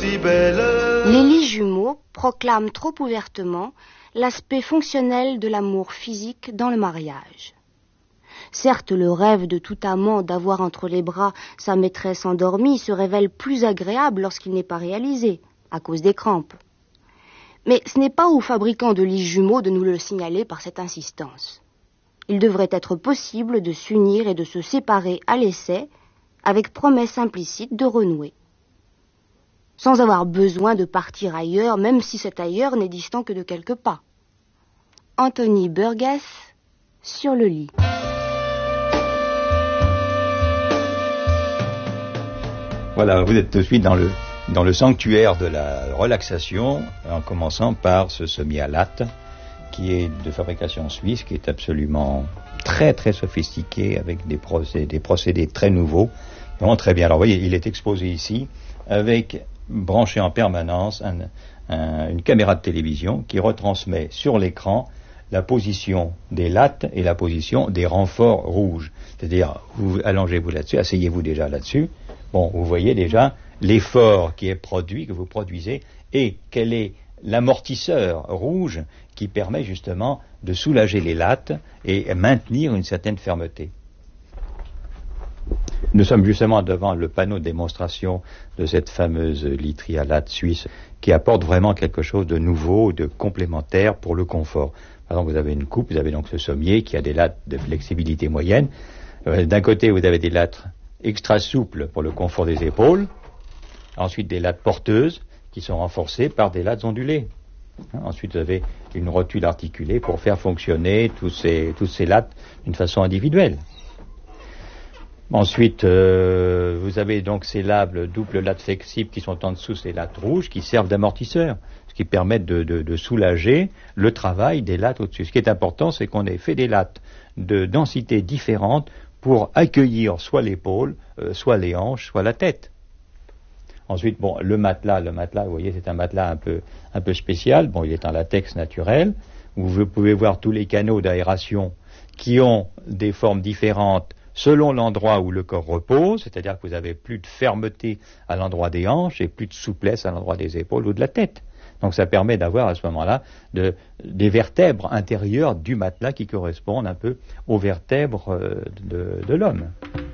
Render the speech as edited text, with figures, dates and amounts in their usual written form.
si belle. Les lits jumeaux proclament trop ouvertement l'aspect fonctionnel de l'amour physique dans le mariage. Certes, le rêve de tout amant d'avoir entre les bras sa maîtresse endormie se révèle plus agréable lorsqu'il n'est pas réalisé, à cause des crampes. Mais ce n'est pas aux fabricants de lits jumeaux de nous le signaler par cette insistance. Il devrait être possible de s'unir et de se séparer à l'essai, avec promesse implicite de renouer. Sans avoir besoin de partir ailleurs, même si cet ailleurs n'est distant que de quelques pas. Anthony Burgess, sur le lit. Voilà, vous êtes tout de suite dans le sanctuaire de la relaxation, en commençant par ce sommier à latte, qui est de fabrication suisse, qui est absolument très très sophistiqué, avec des procédés très nouveaux, vraiment très bien. Alors vous voyez, il est exposé ici, avec branché en permanence une caméra de télévision qui retransmet sur l'écran la position des lattes et la position des renforts rouges. C'est-à-dire, vous allongez-vous là-dessus, asseyez-vous déjà là-dessus. Bon, vous voyez déjà l'effort qui est produit, que vous produisez, et quel est l'amortisseur rouge qui permet justement de soulager les lattes et maintenir une certaine fermeté. Nous sommes justement devant le panneau de démonstration de cette fameuse literie à latte suisse qui apporte vraiment quelque chose de nouveau, de complémentaire pour le confort. Par exemple, vous avez une coupe, vous avez donc ce sommier qui a des lattes de flexibilité moyenne. D'un côté, vous avez des lattes extra souples pour le confort des épaules. Ensuite, des lattes porteuses qui sont renforcées par des lattes ondulées. Ensuite, vous avez une rotule articulée pour faire fonctionner tous ces lattes d'une façon individuelle. Ensuite, vous avez donc ces doubles lattes flexibles qui sont en dessous, ces lattes rouges, qui servent d'amortisseurs, ce qui permet de soulager le travail des lattes au-dessus. Ce qui est important, c'est qu'on ait fait des lattes de densité différente pour accueillir soit l'épaule, soit les hanches, soit la tête. Ensuite, bon, le matelas, vous voyez, c'est un matelas un peu spécial. Bon, il est en latex naturel. Vous pouvez voir tous les canaux d'aération qui ont des formes différentes selon l'endroit où le corps repose, c'est-à-dire que vous avez plus de fermeté à l'endroit des hanches et plus de souplesse à l'endroit des épaules ou de la tête. Donc ça permet d'avoir à ce moment-là des vertèbres intérieures du matelas qui correspondent un peu aux vertèbres de l'homme.